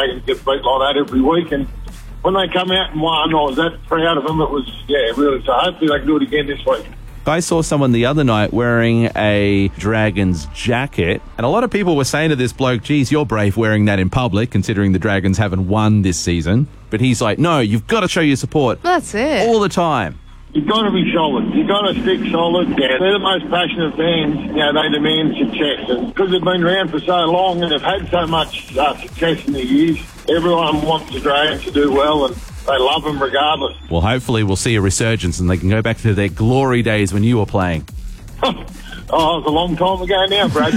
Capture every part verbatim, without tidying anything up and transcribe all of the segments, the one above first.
Dragons get beat like that every week. And when they come out and won, I was that proud of them. It was, yeah, really. So hopefully they can do it again this week. I saw someone the other night wearing a Dragons jacket, and a lot of people were saying to this bloke, geez, you're brave wearing that in public, considering the Dragons haven't won this season. But he's like, no, you've got to show your support. That's it. All the time. You've got to be solid. You've got to stick solid. Yeah, they're the most passionate fans. You know, they demand success. And because they've been around for so long and they've had so much uh, success in the years, everyone wants the Dragons to do well, and they love them regardless. Well, hopefully we'll see a resurgence and they can go back to their glory days when you were playing. Oh, it was a long time ago now, Brad.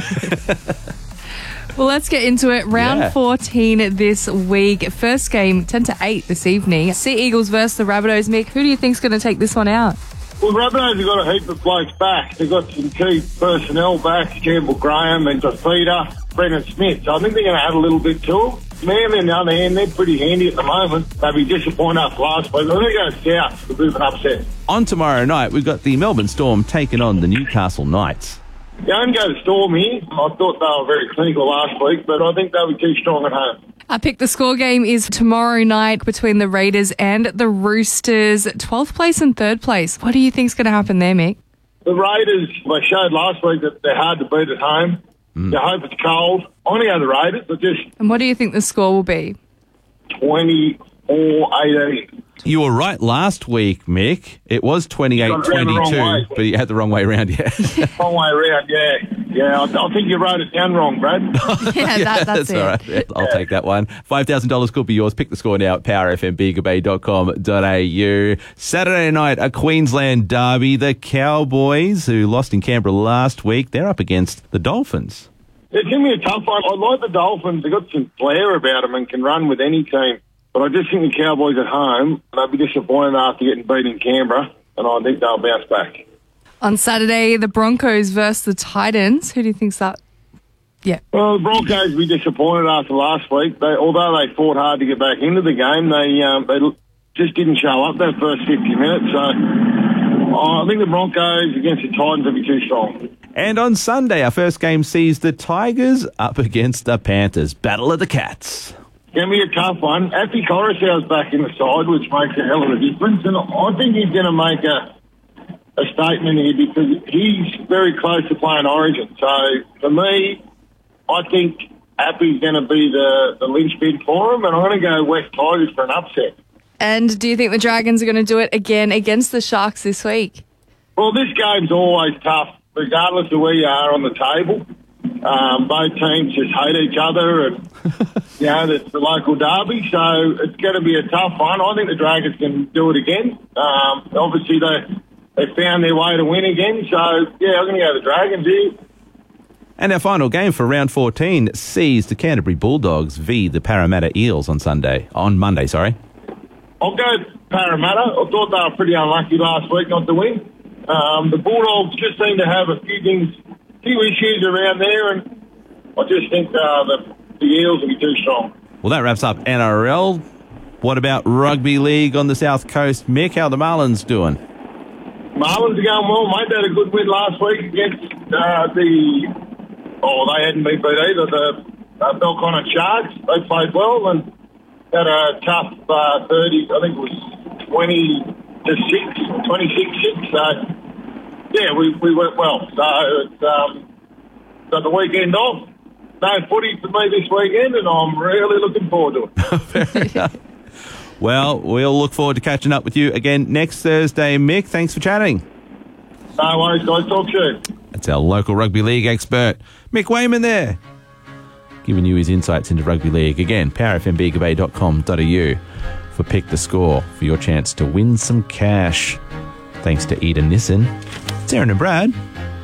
Well, let's get into it. Round Yeah. fourteen this week. First game, ten to eight this evening. Sea Eagles versus the Rabbitohs. Mick, who do you think's going to take this one out? Well, Rabbitohs have got a heap of blokes back. They've got some key personnel back, Campbell Graham and Tafita, Brennan Smith. So I think they're going to add a little bit to them. Manly, on the other hand, they're pretty handy at the moment. They'll be disappointed after last week. They're going to go south for a bit of an upset. On tomorrow night, we've got the Melbourne Storm taking on the Newcastle Knights. You don't go to Storm here. I thought they were very clinical last week, but I think they'll be too strong at home. Our Pick the Score game is tomorrow night between the Raiders and the Roosters. twelfth place and third place. What do you think's going to happen there, Mick? The Raiders, they showed last week that they're hard to beat at home. Mm. You hope it's cold. I'm going to go the Raiders, but just And what do you think the score will be? twenty-four eighteen. You were right last week, Mick. It was twenty-eight twenty-two, but you had the wrong way around, yeah. Wrong way around, yeah. Yeah, I, I think you wrote it down wrong, Brad. yeah, that, that's, That's it. all right. Yeah, I'll take that one. five thousand dollars could be yours. Pick the score now at power f m bega bay dot com dot a u. Saturday night, a Queensland derby. The Cowboys, who lost in Canberra last week, they're up against the Dolphins. It's going to be a tough one. I like the Dolphins. They've got some flair about them and can run with any team. But I just think the Cowboys at home, they'll be disappointed after getting beat in Canberra, and I think they'll bounce back. On Saturday, the Broncos versus the Titans. Who do you think's that? Yeah. Well, the Broncos will be disappointed after last week. They, although they fought hard to get back into the game, they um, they just didn't show up that first fifty minutes. So oh, I think the Broncos against the Titans will be too strong. And on Sunday, our first game sees the Tigers up against the Panthers. Battle of the Cats. Going to be a tough one. Afi Coruscant's back in the side, which makes a hell of a difference. And I think he's going to make a a statement here because he's very close to playing Origin. So, for me, I think Afi's going to be the, the linchpin for him, and I'm going to go West Tigers for an upset. And do you think the Dragons are going to do it again against the Sharks this week? Well, this game's always tough, regardless of where you are on the table. Um, both teams just hate each other, and you know it's the local derby, so it's going to be a tough one. I think the Dragons can do it again. Um, obviously, they they found their way to win again, so yeah, I'm going to go the Dragons here. And our final game for round fourteen sees the Canterbury Bulldogs v the Parramatta Eels on Sunday, on Monday, sorry. I'll go Parramatta. I thought they were pretty unlucky last week not to win. Um, the Bulldogs just seem to have a few things, few issues around there, and I just think uh, the, the Eels will be too strong. Well, that wraps up N R L. What about rugby league on the South Coast? Mick, how are the Marlins doing? Marlins are going well, mate. They had a good win last week against uh, the... Oh, they hadn't been beat either. The uh, Belconnen Sharks. They played well and had a tough uh, thirty, I think it was twenty to six, twenty-six six. So, yeah, we, we went well. So, it's um, got the weekend off. No footy for me this weekend, and I'm really looking forward to it. Fair enough. Well, we'll look forward to catching up with you again next Thursday. Mick, thanks for chatting. No worries, guys. Talk soon. That's our local rugby league expert, Mick Wayman there, giving you his insights into rugby league. Again, power f m bega bay dot com dot a u for Pick the Score for your chance to win some cash. Thanks to Eden Nissen. It's Aaron and Brad.